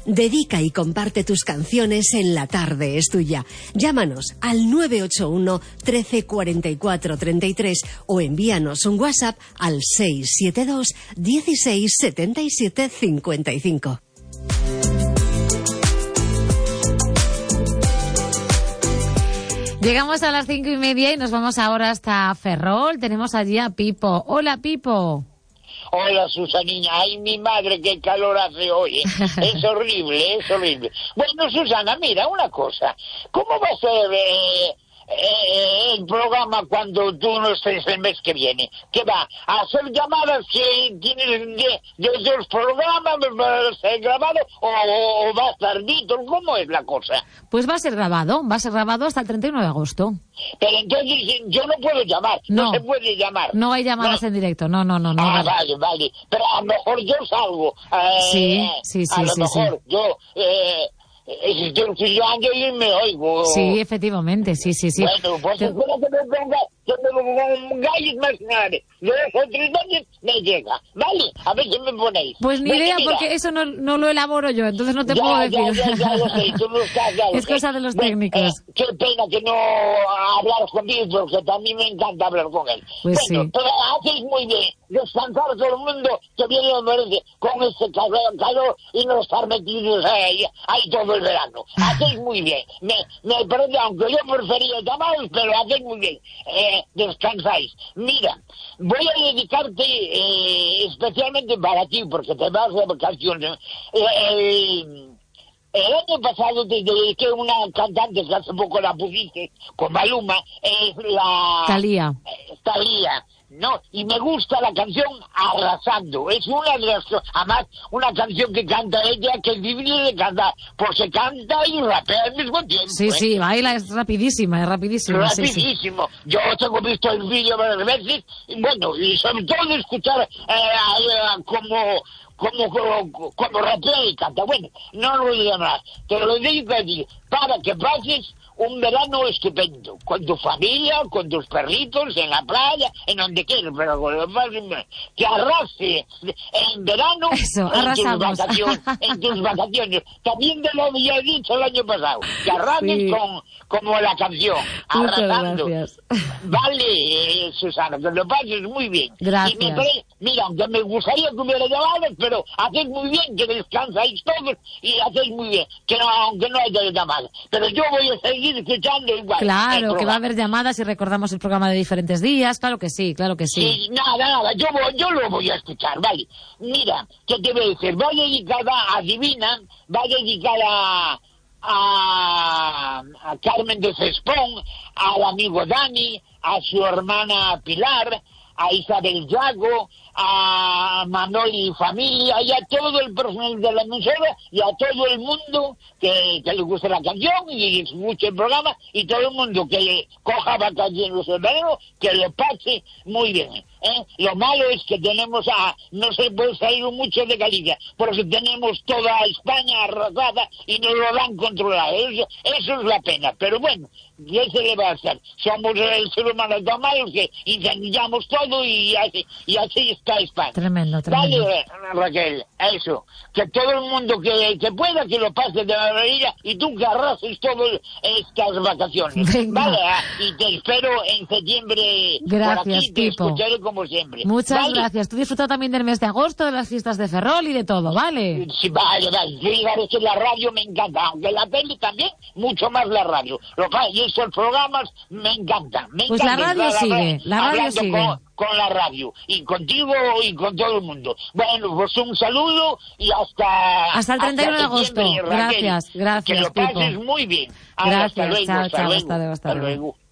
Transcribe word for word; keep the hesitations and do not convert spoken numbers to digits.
Dedica y comparte tus canciones en La Tarde es Tuya. Llámanos al nueve ocho uno, trece, cuarenta y cuatro, treinta y tres o envíanos un WhatsApp al seis siete dos, dieciséis, setenta y siete, cincuenta y cinco. Llegamos a las cinco y media y nos vamos ahora hasta Ferrol. Tenemos allí a Pipo. Hola, Pipo. Hola, Susanina. Ay, mi madre, qué calor hace hoy. ¿eh? Es horrible, es horrible. Bueno, Susana, mira, una cosa. ¿Cómo va a ser eh, eh, el programa cuando tú no estés el mes que viene? ¿Qué va? ¿A hacer llamadas que tienes de, de otros programas? ¿Va a ser grabado? ¿O, o va a estar Víctor? ¿Cómo es la cosa? Pues va a ser grabado. Va a ser grabado hasta el treinta y uno de agosto. Pero entonces yo no puedo llamar, no, no se puede llamar. No hay llamadas no. en directo, no, no, no. no ah, vale. vale, vale. Pero a lo mejor yo salgo. Eh, sí, sí, sí. A lo sí, mejor sí. yo... Eh, Yo estoy yo y me oigo. Sí, efectivamente, sí, sí, sí. Bueno, pues Te... espero que me ponga, que me pongáis más nada. Dos o tres años me llega, ¿vale? A ver si me ponéis. Pues ni bueno, idea, mira. Porque eso no, no lo elaboro yo, entonces no te ya, puedo decir. Ya, ya, ya lo sé, tú no estás, ya lo Es sé. cosa de los bueno, técnicos. Eh, qué pena que no hablar conmigo, porque también me encanta hablar con él. Pues bueno, sí. pero hacéis muy bien. Descansar todo el mundo que viene lo merece con este calor, calor y no estar metidos ahí, ahí todo el verano. Hacéis muy bien. Me, me parece, aunque yo prefería llamaros, pero hacéis muy bien. Eh, descansáis. Mira, voy a dedicarte eh, especialmente para ti, porque te vas de vacaciones. Eh, el, el año pasado te dediqué una cantante que hace poco la pusiste, con Maluma, es la... Thalía. Eh, Thalía. No, y me gusta la canción Arrasando. Es una de las... Además, una canción que canta ella que es difícil de cantar, porque canta y rapea al mismo tiempo. Sí, ¿eh? sí, baila, es rapidísima, es rapidísima. Rapidísimo. Sí, sí. Yo tengo visto el vídeo varias veces, y bueno, y sobre todo escuchar eh, eh, como... Como, como, como rapea y canta. Bueno, no lo voy a llamar. Te lo digo allí, para que pases un verano estupendo, con tu familia, con tus perritos, en la playa, en donde quieras, pero con lo más, que arrase en verano. Eso, en arrasamos. tus vacaciones, en tus vacaciones. También te lo había dicho el año pasado, que arrases sí. con, como la canción, Muchas arrasando. Gracias. Vale, eh, Susana, que lo pases muy bien. Gracias. Y me pare... Mira, aunque me gustaría que hubiera llamadas, pero hacéis muy bien, que descansáis todos y hacéis muy bien, que no, aunque no haya llamadas. Pero yo voy a seguir escuchando igual. Claro, que va a haber llamadas y recordamos el programa de diferentes días, claro que sí, claro que sí. Sí, nada, nada, yo, voy, yo lo voy a escuchar, vale. Mira, ¿qué te voy a decir? Va dedicada a Divina, va dedicada a, a Carmen de Cespón, al amigo Dani, a su hermana Pilar, a Isabel Yago, a Manuel y familia, y a todo el personal de la emisora, y a todo el mundo que, que le guste la canción y escuche el programa, y todo el mundo que coja vacaciones en verano, que lo pase muy bien. ¿eh? Lo malo es que tenemos a... no se puede salir mucho de Galicia, porque tenemos toda España arrasada y nos lo dan controlado. Eso, eso es la pena, pero bueno, ¿qué se le va a hacer? Somos el ser humano tan malos que incendiamos todo y así, y así está España. Tremendo, tremendo. Vale, Raquel, eso, que todo el mundo que, que pueda que lo pase de maravilla y tú que arrases todas estas vacaciones. Venga. Vale, y te espero en septiembre. Gracias, por aquí, te Pipo. escucharé como siempre. Muchas ¿Vale? gracias. Tú disfruta también del mes de agosto, de las fiestas de Ferrol y de todo, ¿vale? Sí, vale, vale. Sí, claro, que la radio me encanta, aunque la tele también, mucho más la radio. Lo que y estos programas me encantan. Me Pues la encantan, radio sigue, la radio hablando sigue. Con, con la radio, y contigo y con todo el mundo. Bueno, pues un saludo y hasta... Hasta el treinta y uno de agosto. septiembre, Raquel. Gracias, gracias, Que lo pases Pipo. muy bien. Gracias, Hasta luego, chao, hasta chao, luego. hasta luego, hasta luego. luego.